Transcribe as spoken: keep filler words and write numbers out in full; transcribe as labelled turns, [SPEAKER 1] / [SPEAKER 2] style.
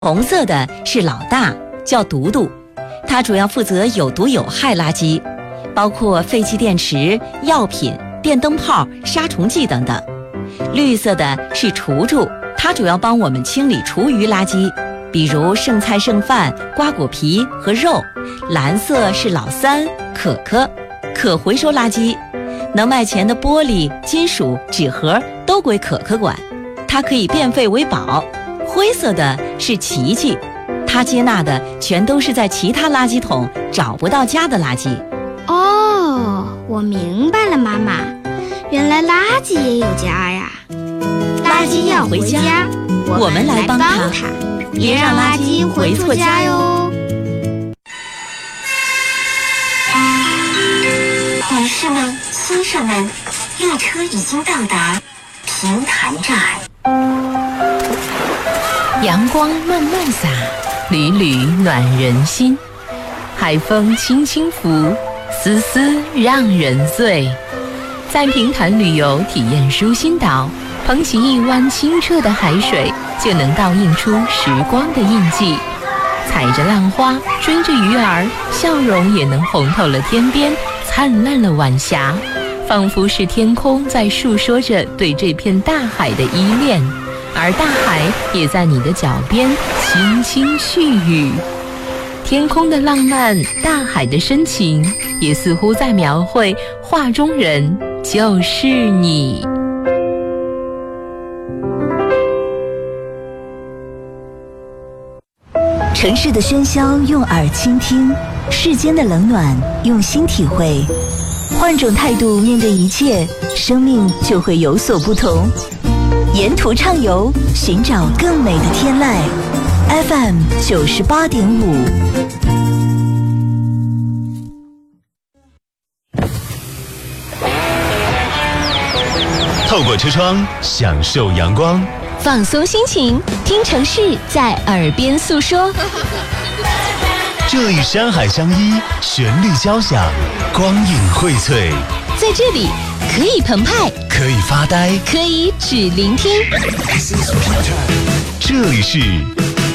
[SPEAKER 1] 红色的是老大，叫独独，它主要负责有毒有害垃圾，包括废弃电池、药品、电灯泡、杀虫剂等等。绿色的是厨助，它主要帮我们清理厨余垃圾，比如剩菜剩饭、瓜果皮和肉。蓝色是老三，可可，可回收垃圾，能卖钱的玻璃、金属、纸盒都归可可管，它可以变废为宝。灰色的是琪琪，它接纳的全都是在其他垃圾桶找不到家的垃圾。
[SPEAKER 2] 哦，我明白了，妈妈，原来垃圾也有家呀。
[SPEAKER 1] 垃圾要回家，我们来帮它，别让垃圾回错家哟。
[SPEAKER 3] 女士们、先生们，列车已经到达平潭站。
[SPEAKER 4] 阳光慢慢洒，缕缕暖人心。海风轻轻拂，丝丝让人醉。在平潭旅游体验舒心岛，捧起一湾清澈的海水，就能倒映出时光的印记。踩着浪花，追着鱼儿，笑容也能红透了天边，灿烂了晚霞，仿佛是天空在诉说着对这片大海的依恋，而大海也在你的脚边轻轻絮语。天空的浪漫，大海的深情，也似乎在描绘画中人就是你。
[SPEAKER 5] 城市的喧嚣用耳倾听，世间的冷暖用心体会。换种态度面对一切，生命就会有所不同。沿途畅游，寻找更美的天籁。F M 九十八点五。
[SPEAKER 6] 透过车窗享受阳光，
[SPEAKER 7] 放松心情，听城市在耳边诉说。
[SPEAKER 6] 这里山海相依，旋律交响，光影荟萃。
[SPEAKER 7] 在这里可以澎湃，
[SPEAKER 6] 可以发呆，
[SPEAKER 7] 可以只聆听。
[SPEAKER 6] 这里是